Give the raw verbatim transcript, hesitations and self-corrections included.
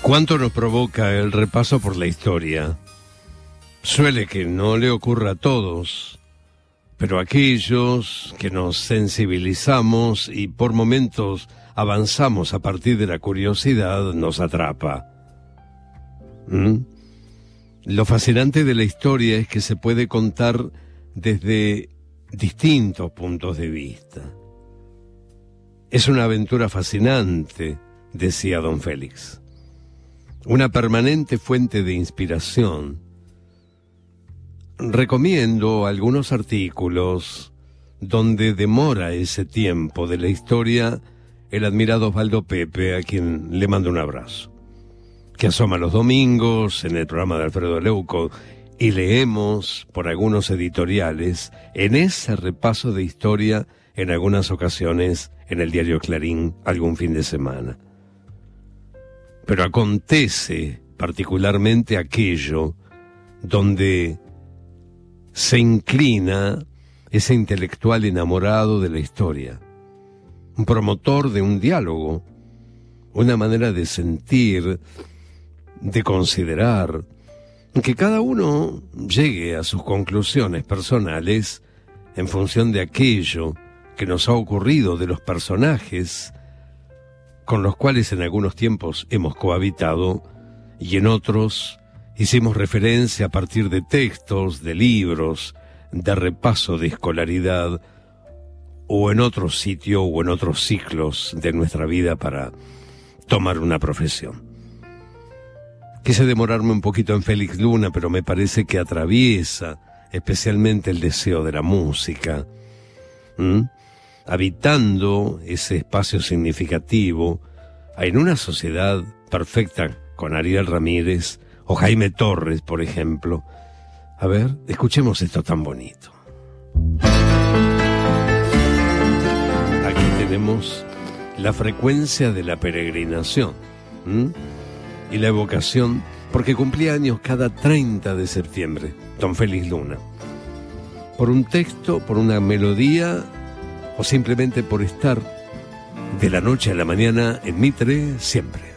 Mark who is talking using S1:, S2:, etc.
S1: ¿Cuánto nos provoca el repaso por la historia? Suele que no le ocurra a todos, pero aquellos que nos sensibilizamos y por momentos avanzamos a partir de la curiosidad nos atrapa. ¿Mm? Lo fascinante de la historia es que se puede contar desde distintos puntos de vista. Es una aventura fascinante, decía don Félix. Una permanente fuente de inspiración. Recomiendo algunos artículos donde demora ese tiempo de la historia el admirado Osvaldo Pepe, a quien le mando un abrazo, que asoma los domingos en el programa de Alfredo Leuco, y leemos por algunos editoriales en ese repaso de historia, en algunas ocasiones en el diario Clarín algún fin de semana. Pero acontece particularmente aquello donde se inclina ese intelectual enamorado de la historia, un promotor de un diálogo, una manera de sentir, de considerar, que cada uno llegue a sus conclusiones personales en función de aquello que nos ha ocurrido, de los personajes con los cuales en algunos tiempos hemos cohabitado y en otros hicimos referencia a partir de textos, de libros, de repaso de escolaridad o en otro sitio o en otros ciclos de nuestra vida para tomar una profesión. Quise demorarme un poquito en Félix Luna, pero me parece que atraviesa especialmente el deseo de la música, ¿Mm? habitando ese espacio significativo en una sociedad perfecta con Ariel Ramírez o Jaime Torres, por ejemplo. A ver, escuchemos esto tan bonito. Aquí tenemos la frecuencia de la peregrinación, ¿m? y la evocación, porque cumplía años cada treinta de septiembre, don Félix Luna. Por un texto, por una melodía, o simplemente por estar de la noche a la mañana en Mitre siempre.